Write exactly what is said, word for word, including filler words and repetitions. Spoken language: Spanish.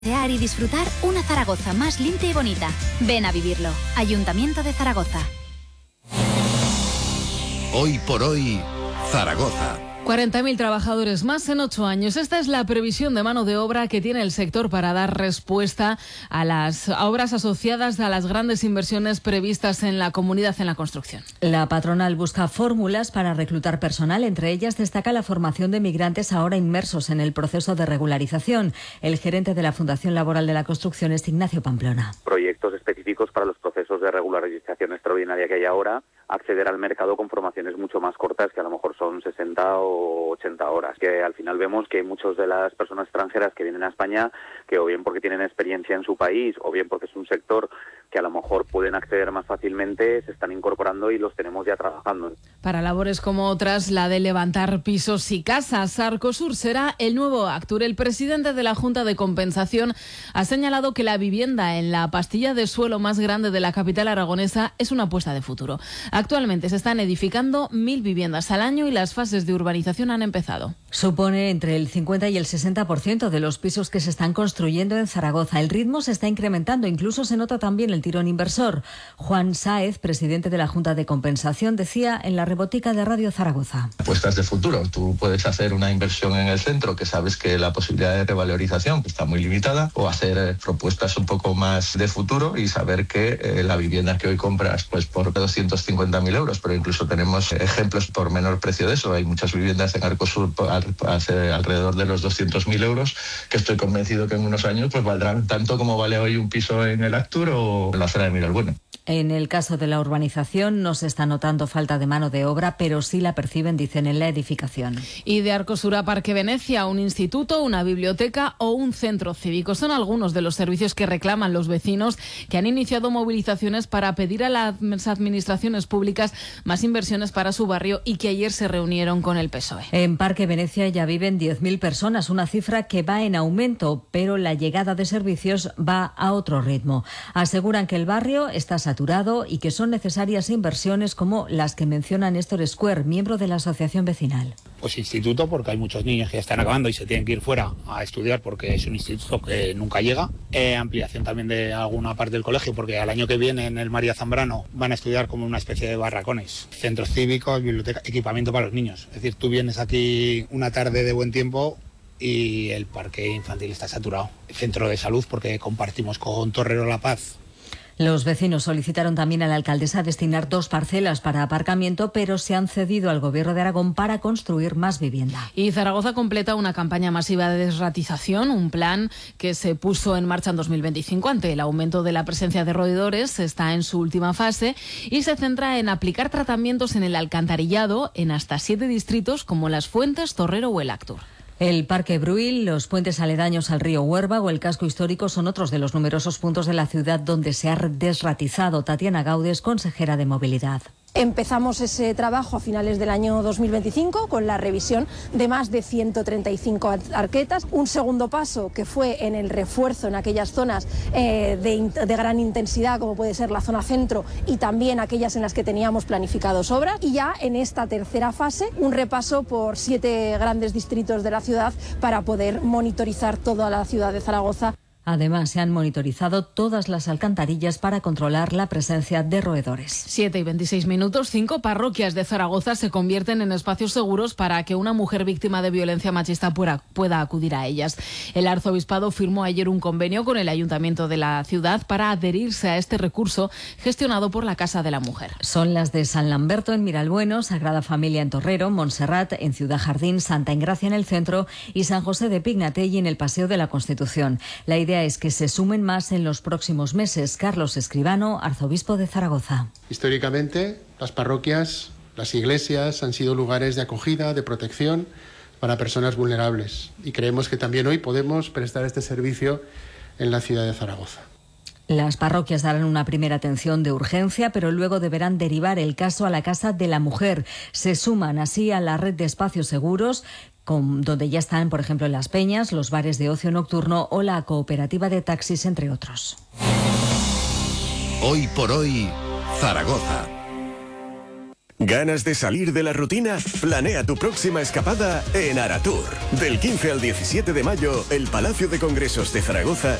Y disfrutar una Zaragoza más limpia y bonita. Ven a vivirlo. Ayuntamiento de Zaragoza. Hoy por hoy, Zaragoza. cuarenta mil trabajadores más en ocho años. Esta es la previsión de mano de obra que tiene el sector para dar respuesta a las obras asociadas a las grandes inversiones previstas en la comunidad en la construcción. La patronal busca fórmulas para reclutar personal. Entre ellas destaca la formación de migrantes ahora inmersos en el proceso de regularización. El gerente de la Fundación Laboral de la Construcción es Ignacio Pamplona. Proyectos específicos para los procesos de regularización extraordinaria que hay ahora, acceder al mercado con formaciones mucho más cortas, que a lo mejor son sesenta o ochenta horas, que al final vemos que muchas de las personas extranjeras que vienen a España, que o bien porque tienen experiencia en su país, o bien porque es un sector que a lo mejor pueden acceder más fácilmente, se están incorporando y los tenemos ya trabajando. Para labores como otras, la de levantar pisos y casas, Arcosur será el nuevo Actur. El presidente de la Junta de Compensación ha señalado que la vivienda en la pastilla de suelo más grande de la capital aragonesa es una apuesta de futuro. Actualmente se están edificando mil viviendas al año y las fases de urbanización han empezado. Supone entre el cincuenta y el sesenta por ciento de los pisos que se están construyendo en Zaragoza. El ritmo se está incrementando, incluso se nota también el tirón inversor. Juan Sáez, presidente de la Junta de Compensación, decía en la rebotica de Radio Zaragoza. Apuestas de futuro. Tú puedes hacer una inversión en el centro que sabes que la posibilidad de revalorización está muy limitada, o hacer propuestas un poco más de futuro y saber que eh, la vivienda que hoy compras pues por doscientos cincuenta mil euros, pero incluso tenemos ejemplos por menor precio de eso. Hay muchas viviendas en Arcosur hace alrededor de los doscientos mil euros, que estoy convencido que en unos años pues valdrán tanto como vale hoy un piso en el Actur o en la zona de Miralbuena. En el caso de la urbanización no se está notando falta de mano de obra, pero sí la perciben, dicen, en la edificación. Y de Arcosur a Parque Venecia, un instituto, una biblioteca o un centro cívico son algunos de los servicios que reclaman los vecinos, que han iniciado movilizaciones para pedir a las administraciones públicas más inversiones para su barrio y que ayer se reunieron con el P S O E. En Parque Venecia ya viven diez mil personas, una cifra que va en aumento, pero la llegada de servicios va a otro ritmo. Aseguran que el barrio está saturado y que son necesarias inversiones como las que menciona Néstor Square, miembro de la asociación vecinal. Pues instituto, porque hay muchos niños que ya están acabando y se tienen que ir fuera a estudiar porque es un instituto que nunca llega. Eh, ampliación también de alguna parte del colegio, porque al año que viene en el María Zambrano van a estudiar como una especie de barracones. Centros cívicos, biblioteca, equipamiento para los niños. Es decir, tú vienes aquí una tarde de buen tiempo y el parque infantil está saturado. Centro de salud, porque compartimos con Torrero La Paz. Los vecinos solicitaron también a la alcaldesa destinar dos parcelas para aparcamiento, pero se han cedido al Gobierno de Aragón para construir más vivienda. Y Zaragoza completa una campaña masiva de desratización, un plan que se puso en marcha en dos mil veinticinco ante el aumento de la presencia de roedores. Está en su última fase y se centra en aplicar tratamientos en el alcantarillado en hasta siete distritos como Las Fuentes, Torrero o el Actur. El Parque Bruil, los puentes aledaños al río Huerva o el casco histórico son otros de los numerosos puntos de la ciudad donde se ha desratizado. Tatiana Gaudes, consejera de Movilidad. Empezamos ese trabajo a finales del año dos mil veinticinco con la revisión de más de ciento treinta y cinco arquetas. Un segundo paso que fue en el refuerzo en aquellas zonas eh, de, de gran intensidad, como puede ser la zona centro, y también aquellas en las que teníamos planificados obras. Y ya en esta tercera fase, un repaso por siete grandes distritos de la ciudad para poder monitorizar toda la ciudad de Zaragoza. Además, se han monitorizado todas las alcantarillas para controlar la presencia de roedores. siete y veintiséis minutos. Cinco parroquias de Zaragoza se convierten en espacios seguros para que una mujer víctima de violencia machista pueda, pueda acudir a ellas. El arzobispado firmó ayer un convenio con el ayuntamiento de la ciudad para adherirse a este recurso gestionado por la Casa de la Mujer. Son las de San Lamberto en Miralbueno, Sagrada Familia en Torrero, Montserrat en Ciudad Jardín, Santa Engracia en el centro y San José de Pignatelli en el Paseo de la Constitución. La idea es que se sumen más en los próximos meses. Carlos Escribano, arzobispo de Zaragoza. Históricamente, las parroquias, las iglesias han sido lugares de acogida, de protección para personas vulnerables. Y creemos que también hoy podemos prestar este servicio en la ciudad de Zaragoza. Las parroquias darán una primera atención de urgencia, pero luego deberán derivar el caso a la Casa de la Mujer. Se suman así a la red de espacios seguros, con, donde ya están, por ejemplo, Las Peñas, los bares de ocio nocturno o la cooperativa de taxis, entre otros. Hoy por hoy, Zaragoza. ¿Ganas de salir de la rutina? Planea tu próxima escapada en Aratur. Del quince al diecisiete de mayo, el Palacio de Congresos de Zaragoza